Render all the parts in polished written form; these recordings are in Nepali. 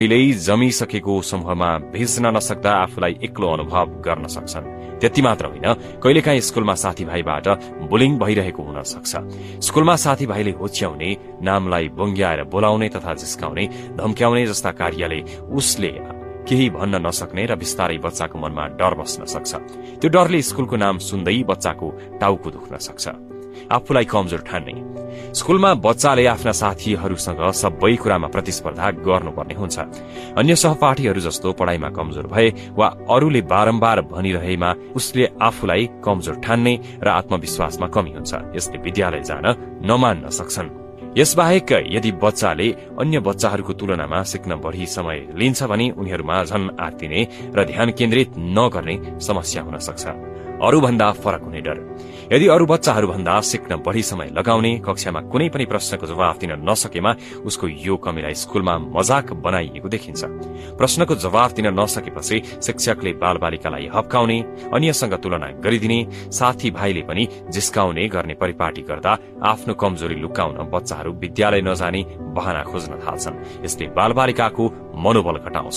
कहिल्यै जमिसकेको समूहमा भिज्न नसक्दा आफूलाई एक्लो अनुभव गर्न सक्छन्। त्यति मात्र होइन, कहिलेकाहीँ स्कूलमा साथीभाइबाट बुलिङ भइरहेको हुन सक्छ। स्कूलमा साथीभाइले होच्याउने, नामलाई बङ्ग्याएर बोलाउने तथा जिस्काउने, धम्क्याउने जस्ता कार्यले उसले केही भन्न नसक्ने र बिस्तारै बच्चाको मनमा डर बस्न सक्छ। त्यो डरले स्कूलको नाम सुन्दै बच्चाको टाउको दुख्न सक्छ। आफूलाई कमजोर ठान्ने। स्कूलमा बच्चाले आफ्ना साथीहरूसँग सबै कुरामा प्रतिस्पर्धा गर्नुपर्ने हुन्छ। अन्य सहपाठीहरू जस्तो पढ़ाइमा कमजोर भए वा अरूले बारम्बार भनिरहेमा उसले आफूलाई कमजोर ठान्ने र आत्मविश्वासमा कमी हुन्छ। यसले विद्यालय जान नमान्न सक्छन्। यसबाहेक यदि बच्चाले अन्य बच्चाहरूको तुलनामा सिक्न बढ़ी समय लिन्छ भने उनीहरूमा झन आत्तिने र ध्यान केन्द्रित नगर्ने समस्या हुन सक्छ। अरूभन्दा फरक हुने डर। यदि अरू बच्चाहरूभन्दा सिक्न बढ़ी समय लगाउने, कक्षामा कुनै पनि प्रश्नको जवाफ दिन नसकेमा उसको यो कमीलाई स्कूलमा मजाक बनाइएको देखिन्छ। प्रश्नको जवाफ दिन नसकेपछि शिक्षकले बालबालिकालाई हप्काउने, अन्यसँग तुलना गरिदिने, साथीभाइले पनि जिस्काउने गर्ने परिपाटी गर्दा आफ्नो कमजोरी लुकाउन बच्चाहरू विद्यालय नजाने बहाना खोज्न थाल्छन्। यसले बालबालिकाको मनोबल घटाउँछ।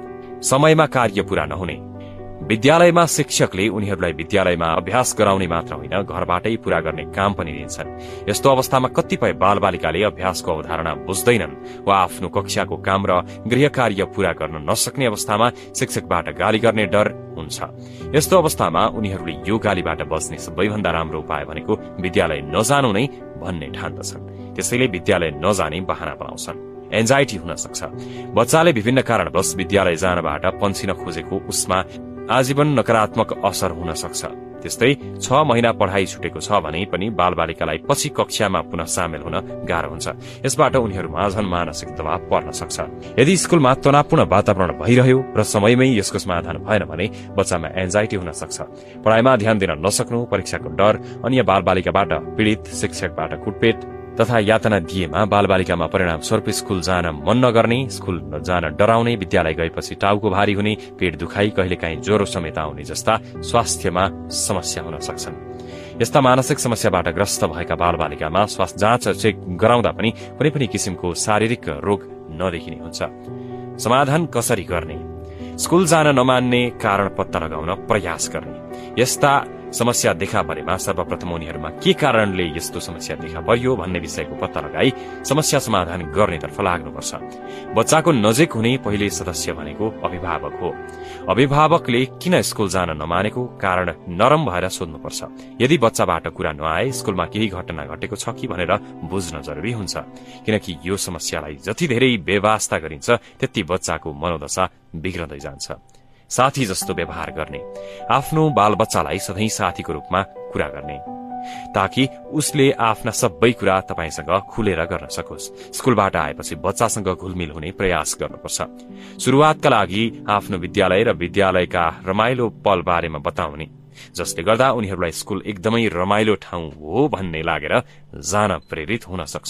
समयमा कार्य पूरा नहुने। विद्यालयमा शिक्षकले उनीहरूलाई विद्यालयमा अभ्यास गराउने मात्र होइन, घरबाटै पूरा गर्ने काम पनि दिन्छन्। यस्तो अवस्थामा कतिपय बालबालिकाले अभ्यासको अवधारणा बुझ्दैनन् वा आफ्नो कक्षाको काम र गृह कार्य पूरा गर्न नसक्ने अवस्थामा शिक्षकबाट गाली गर्ने डर हुन्छ। यस्तो अवस्थामा उनीहरूले यो गालीबाट बच्ने सबैभन्दा राम्रो उपाय भनेको विद्यालय नजानु नै भन्ने ठान्दछन्। त्यसैले विद्यालय नजाने बहाना बनाउँछन्। एन्जाइटी हुन सक्छ। बच्चाले विभिन्न कारणवश विद्यालय जानबाट पन्छिन खोजेको उसमा आजीवन नकारात्मक असर हुन सक्छ। त्यस्तै 6 महिना पढ़ाइ छुटेको छ भने पनि बालबालिकालाई पछि कक्षामा पुनः सामेल हुन गाह्रो हुन्छ। यसबाट उनीहरूमा झन मानसिक दबाव पर्न सक्छ। यदि स्कूलमा तनावपूर्ण वातावरण भइरह्यो र समयमै यसको समाधान भएन भने बच्चामा एन्जाइटी हुन सक्छ। पढ़ाइमा ध्यान दिन नसक्नु, परीक्षाको डर, अन्य बालबालिकाबाट पीड़ित, शिक्षकबाट कुटपेट तथा यातना दिएमा बालबालिकामा परिणाम स्वरूप स्कूल जान मन नगर्ने, स्कूल जान डराउने, विद्यालय गएपछि टाउको भारी हुने, पेट दुखाइ, कहिलेकाहीँ ज्वरो समेत आउने जस्ता स्वास्थ्यमा समस्या हुन सक्छन्। यस्ता मानसिक समस्याबाट ग्रस्त भएका बालबालिकामा स्वास्थ्य जाँच चेक गराउँदा पनि कुनै पनि किसिमको शारीरिक रोग नदेखिने हुन्छ। समाधान कसरी गर्ने? स्कूल जान नमान्ने कारण पत्ता लगाउन प्रयास गर्ने। यस्ता समस्या देखा परेमा सर्वप्रथम उनीहरूमा के कारणले यस्तो समस्या देखा पर्यो भन्ने विषयको पत्ता लगाई समस्या समाधान गर्नेतर्फ लाग्नुपर्छ। बच्चाको नजिक हुने पहिले सदस्य भनेको अभिभावक हो। अभिभावकले किन स्कूल जान नमानेको कारण नरम भएर सोध्नुपर्छ। यदि बच्चाबाट कुरा नआए स्कूलमा केही घटना घटेको छ कि भनेर बुझ्न जरुरी हुन्छ, किनकि यो समस्यालाई जति धेरै बेवास्ता गरिन्छ त्यति बच्चाको मनोदशा बिग्रदै जान्छ। साथी जस्तो व्यवहार गर्ने। आफ्नो बालबच्चालाई सधैँ साथीको रूपमा कुरा गर्ने ताकि उसले आफ्ना सबै कुरा तपाईसँग खुलेर गर्न सकोस्। स्कूलबाट आएपछि बच्चासँग घुलमिल हुने प्रयास गर्नुपर्छ। शुरूआतका लागि आफ्नो विद्यालय र विद्यालयका रमाइलो पल बारेमा बताउने, जसले गर्दा उनीहरूलाई स्कूल एकदमै रमाइलो ठाउँ हो भन्ने लागेर जान प्रेरित हुन सक्छ।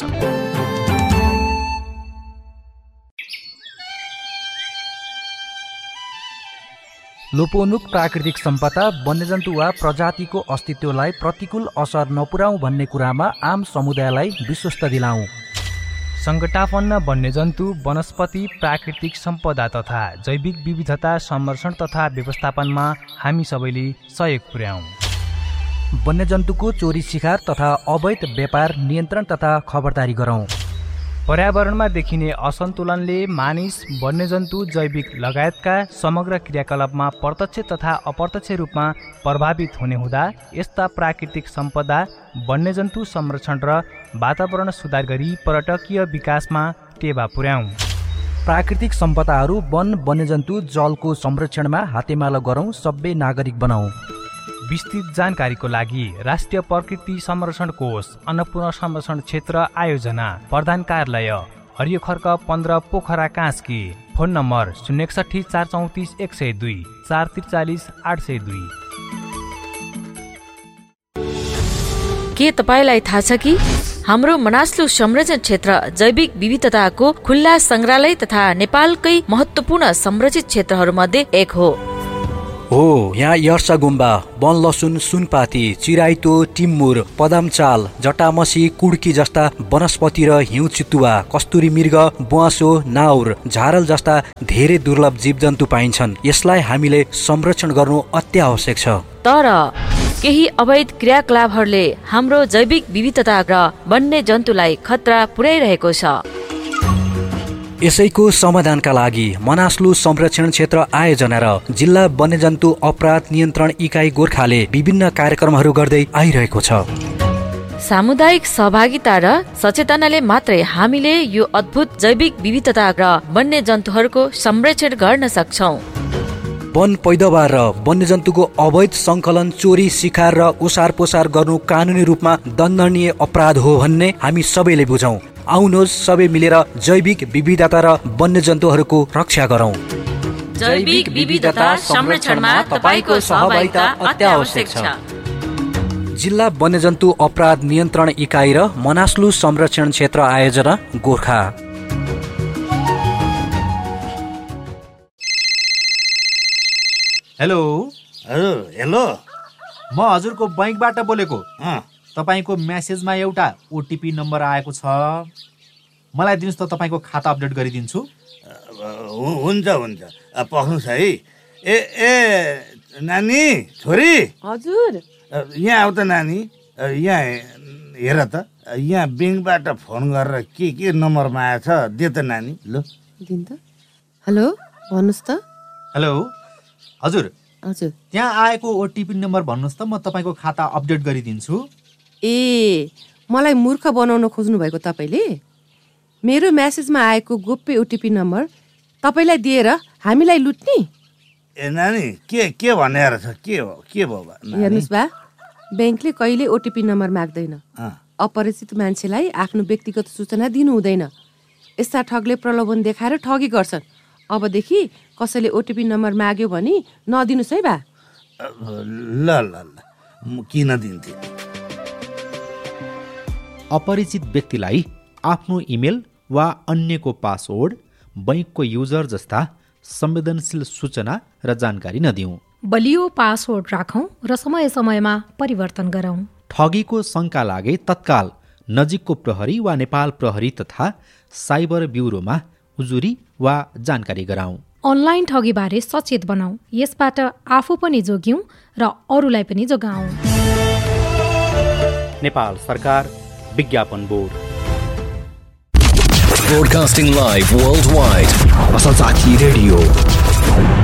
लोपोन्मुख प्राकृतिक सम्पदा, वन्यजन्तु वा प्रजातिको अस्तित्वलाई प्रतिकूल असर नपुर्याउ भन्ने कुरामा आम समुदायलाई विश्वस्त दिलाऊ। सङ्कटापन्न वन्यजन्तु, वनस्पति, प्राकृतिक सम्पदा तथा जैविक विविधता संरक्षण तथा व्यवस्थापनमा हामी सबैले सहयोग पुर्याऊ। वन्यजन्तुको चोरी शिकार तथा अवैध व्यापार नियन्त्रण तथा खबरदारी गरौँ। पर्यावरणमा देखिने असन्तुलनले मानिस, वन्यजन्तु, जैविक लगायतका समग्र क्रियाकलापमा प्रत्यक्ष तथा अप्रत्यक्ष रूपमा प्रभावित हुने हुँदा यस्ता प्राकृतिक सम्पदा, वन्यजन्तु संरक्षण र वातावरण सुधार गरी पर्यटकीय विकासमा टेवा पुर्याऊ। प्राकृतिक सम्पदाहरू, वन, वन्यजन्तु, जलको संरक्षणमा हातेमालो गरौँ, सबै नागरिक बनाऊ। विस्तृत जानकारीको लागि राष्ट्रिय प्रकृति संरक्षण कोष, अन्नपूर्ण संरक्षण क्षेत्र आयोजना, प्रधान कार्यालय, हरियो खर्क 15, पोखरा कास्की। Phone number 061 434 102 443 802। के तपाईलाई थाहा छ कि हाम्रो मनासलु संरक्षण क्षेत्र जैविक विविधताको खुल्ला संग्रहालय तथा नेपालकै महत्त्वपूर्ण संरक्षित क्षेत्रहरूमध्ये एक हो। हो, यहाँ यर्सा गुम्बा, वन लसुन, सुनपाती, चिराइतो, टिम्मुर, पदामचाल, जटामसी, कुड्की जस्ता वनस्पति र हिउँ चितुवा, कस्तुरी मृग, बुवासो, नाउर, झारल जस्ता धेरै दुर्लभ जीवजन्तु पाइन्छन्। यसलाई हामीले संरक्षण गर्नु अत्यावश्यक छ। तर केही अवैध क्रियाकलापहरूले हाम्रो जैविक विविधता र वन्यजन्तुलाई खतरा पुर्याइरहेको छ। यसैको समाधानका लागि मनास्लु संरक्षण क्षेत्र आयोजना र जिल्ला वन्यजन्तु अपराध नियन्त्रण इकाइ गोर्खाले विभिन्न कार्यक्रमहरू गर्दै आइरहेको छ। सामुदायिक सहभागिता र सचेतनाले मात्रै हामीले यो अद्भुत जैविक विविधता र वन्यजन्तुहरूको संरक्षण गर्न सक्छौं। वन पैदावार र वन्यजन्तुको अवैध संकलन, चोरी, शिकार र ओसार पोसार गर्नु कानुनी रूपमा दण्डनीय अपराध हो भन्ने हामी सबैले बुझौं। आउनुहोस् सबै मिलेर जैविक विविधता र वन्यजन्तुहरूको रक्षा गरौं। जैविक विविधता संरक्षणमा तपाईको सहभागिता अत्यावश्यक छ। जिल्ला वन्यजन्तु अपराध नियन्त्रण इकाइ र मनास्लु संरक्षण क्षेत्र आयोजना गोर्खा। हेलो हेलो, म हजुरको बैंकबाट बोलेको। तपाईको मेसेजमा एउटा ओटिपी नम्बर आएको छ, मलाई दिनुहोस् त, तपाईको खाता अपडेट गरिदिन्छु। हुन्छ हुन्छ, पख्नुहोस् है। ए नानी, छोरी, हजुर यहाँ आऊ त नानी। यहाँ हेर त, यहाँ ब्याङ्कबाट फोन गरेर के नम्बरमा आएछ, दे त नानी। ल दिन त। हेलो, भन्नुहोस् त। हेलो हजुर, हजुर त्यहाँ आएको ओटिपी नम्बर भन्नुहोस् त, म तपाईँको खाता अपडेट गरिदिन्छु। ए, मलाई मूर्ख बनाउन खोज्नु भएको तपाईँले? मेरो मेसेजमा आएको गोप्य ओटिपी नम्बर तपाईँलाई दिएर हामीलाई लुट्ने? ए नानी, के भनेर छ? के भयो? हेर्नुहोस् बा, ब्याङ्कले कहिले ओटिपी नम्बर माग्दैन। अपरिचित मान्छेलाई आफ्नो व्यक्तिगत सूचना दिनु हुँदैन। यस्ता ठगले प्रलोभन देखाएर ठगी गर्छन्। अबदेखि कसैले ओटिपी नम्बर माग्यो भने नदिनुहोस् है बा। ल ल ल, किन दिन्थे? अपरिचित व्यक्तिलाई आफ्नो इमेल वा अन्यको पासवर्ड, बैंकको युजर जस्ता संवेदनशील सूचना र जानकारी नदिउँ। बलियो पासवर्ड राखौं र समय समयमा परिवर्तन गरौं। ठगीको शंका लागे तत्काल नजिकको प्रहरी वा नेपाल प्रहरी तथा साइबर ब्युरोमा उजुरी वा जानकारी गराउँ। अनलाइन ठगीबारे सचेत बनाऊ। यसबाट आफू पनि जोग्यौं र अरूलाई पनि जोगाऊ। नेपाल सरकार, विज्ञापन board. Broadcasting live worldwide. Vasantsaki Radio.